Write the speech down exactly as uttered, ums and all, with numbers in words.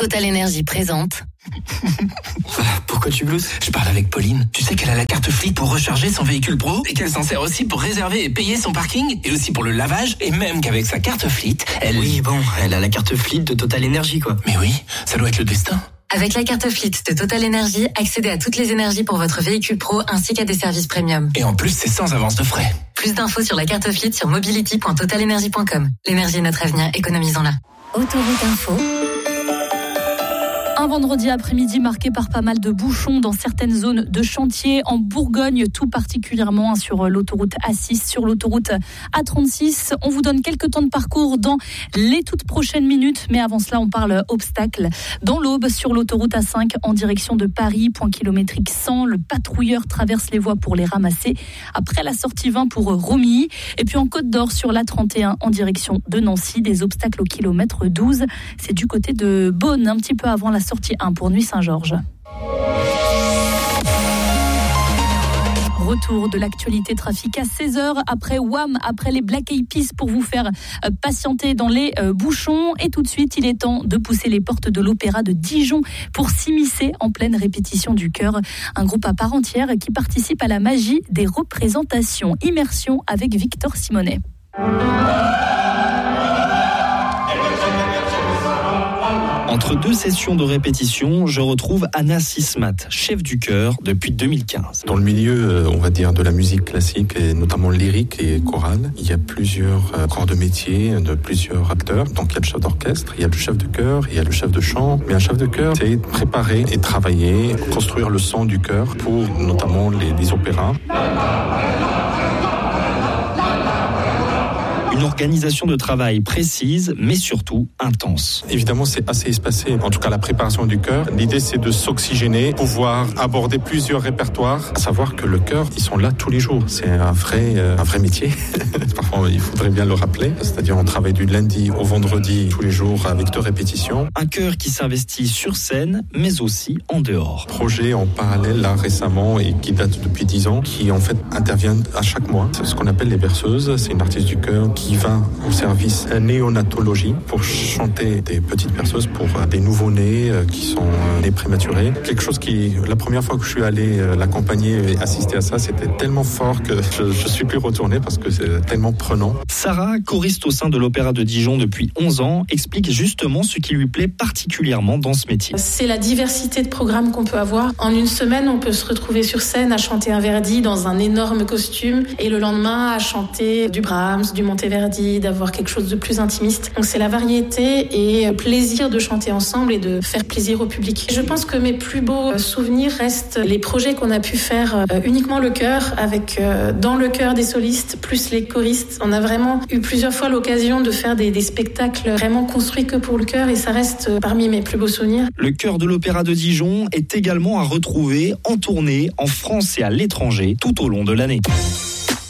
Total Energy présente. Pourquoi tu glousses ? Je parle avec Pauline. Tu sais qu'elle a la carte Fleet pour recharger son véhicule pro et qu'elle s'en sert aussi pour réserver et payer son parking et aussi pour le lavage et même qu'avec sa carte Fleet, elle... Oui, bon, elle a la carte Fleet de Total Energy, quoi. Mais oui, ça doit être le destin. Avec la carte Fleet de Total Energy, accédez à toutes les énergies pour votre véhicule pro ainsi qu'à des services premium. Et en plus, c'est sans avance de frais. Plus d'infos sur la carte Fleet sur mobility point total energy point com. L'énergie est notre avenir, économisons-la. Autoroute Info. Un vendredi après-midi marqué par pas mal de bouchons dans certaines zones de chantier en Bourgogne, tout particulièrement sur l'autoroute A six, sur l'autoroute A trente-six. On vous donne quelques temps de parcours dans les toutes prochaines minutes, mais avant cela, on parle obstacles. Dans l'Aube, sur l'autoroute A cinq en direction de Paris, point kilométrique cent, le patrouilleur traverse les voies pour les ramasser après la sortie vingt pour Romilly. Et puis en Côte d'Or, sur l'A trente et un en direction de Nancy, des obstacles au kilomètre douze. C'est du côté de Beaune, un petit peu avant la sortie un pour Nuit-Saint-Georges. Retour de l'actualité trafic à seize heures après Wham, après les Black Eyed Peas pour vous faire patienter dans les bouchons. Et tout de suite, il est temps de pousser les portes de l'Opéra de Dijon pour s'immiscer en pleine répétition du chœur. Un groupe à part entière qui participe à la magie des représentations. Immersion avec Victor Simonet. Entre deux sessions de répétition, je retrouve Anna Sismat, chef du chœur depuis deux mille quinze. Dans le milieu, on va dire, de la musique classique, et notamment lyrique et chorale, il y a plusieurs corps de métier, de plusieurs acteurs. Donc il y a le chef d'orchestre, il y a le chef de chœur, il y a le chef de chant. Mais un chef de chœur, c'est préparer et travailler, construire le son du chœur pour notamment les, les opéras. Une organisation de travail précise, mais surtout intense. Évidemment, c'est assez espacé. En tout cas, la préparation du chœur. L'idée, c'est de s'oxygéner, pouvoir aborder plusieurs répertoires. À savoir que le chœur, ils sont là tous les jours. C'est un vrai, euh, un vrai métier. Parfois, il faudrait bien le rappeler. C'est-à-dire, on travaille du lundi au vendredi, tous les jours, avec deux répétitions. Un chœur qui s'investit sur scène, mais aussi en dehors. Projet en parallèle, là, récemment, et qui date depuis dix ans, qui, en fait, intervient à chaque mois. C'est ce qu'on appelle les berceuses. C'est une artiste du chœur qui qui va au service néonatologie pour chanter des petites berceuses pour des nouveau-nés qui sont nés prématurés. Quelque chose qui, la première fois que je suis allé l'accompagner et assister à ça, c'était tellement fort que je ne suis plus retourné parce que c'est tellement prenant. Sarah, choriste au sein de l'Opéra de Dijon depuis onze ans, explique justement ce qui lui plaît particulièrement dans ce métier. C'est la diversité de programmes qu'on peut avoir. En une semaine, on peut se retrouver sur scène à chanter un Verdi dans un énorme costume et le lendemain à chanter du Brahms, du Monteverdi, d'avoir quelque chose de plus intimiste. Donc c'est la variété et plaisir de chanter ensemble et de faire plaisir au public. Je pense que mes plus beaux souvenirs restent les projets qu'on a pu faire uniquement le chœur, avec dans le chœur des solistes plus les choristes. On a vraiment eu plusieurs fois l'occasion de faire des, des spectacles vraiment construits que pour le chœur et ça reste parmi mes plus beaux souvenirs. Le chœur de l'Opéra de Dijon est également à retrouver en tournée en France et à l'étranger tout au long de l'année.